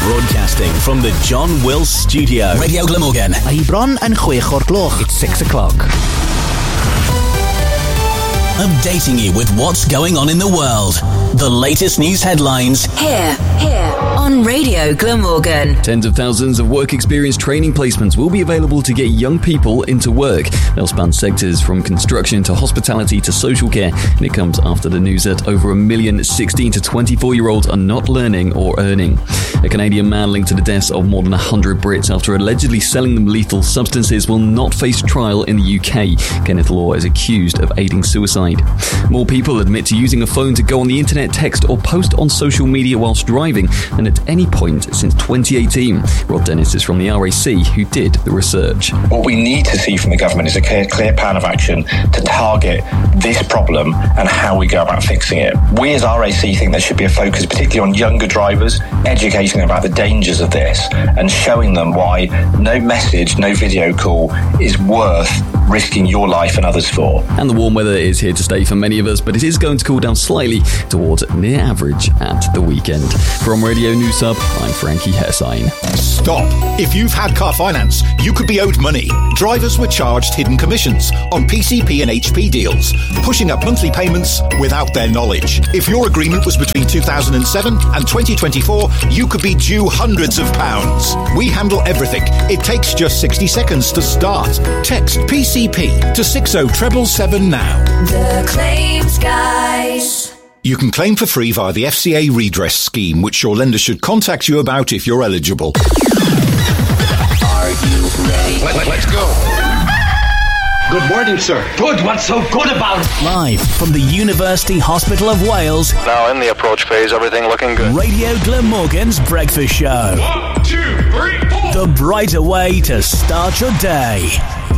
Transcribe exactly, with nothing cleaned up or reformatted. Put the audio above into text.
Broadcasting from the John Wills Studio. Radio Glamorgan. Mae hi bron yn chwech o'r gloch. It's six o'clock. Updating you with what's going on in the world. The latest news headlines. Here, here, on Radio Glamorgan. Tens of thousands of work experience training placements will be available to get young people into work. They'll span sectors from construction to hospitality to social care. And it comes after the news that over a million sixteen to twenty-four-year-olds are not learning or earning. A Canadian man linked to the deaths of more than one hundred Brits after allegedly selling them lethal substances will not face trial in the U K. Kenneth Law is accused of aiding suicide. More people admit to using a phone to go on the internet, text or post on social media whilst driving than at any point since twenty eighteen. Rod Dennis is from the R A C, who did the research. What we need to see from the government is a clear, clear plan of action to target this problem and how we go about fixing it. We as R A C think there should be a focus particularly on younger drivers, educating them about the dangers of this and showing them why no message, no video call is worth risking your life and others for. And the warm weather is here to stay for many of us, but it is going to cool down slightly towards near average at the weekend. From Radio News Hub, I'm Frankie Hessine. Stop. If you've had car finance, you could be owed money. Drivers were charged hidden commissions on P C P and H P deals, pushing up monthly payments without their knowledge. If your agreement was between two thousand seven and twenty twenty-four, you could be due hundreds of pounds. We handle everything. It takes just sixty seconds to start. Text P C P to six oh seven seven now. The Claims Guys. You can claim for free via the F C A redress scheme, which your lender should contact you about if you're eligible. Are you ready? Let, let, let's go. Good morning, sir. Good. What's so good about it? Live from the University Hospital of Wales. Now in the approach phase, everything looking good. Radio Glamorgan's Breakfast Show. One, two, three, four. The brighter way to start your day.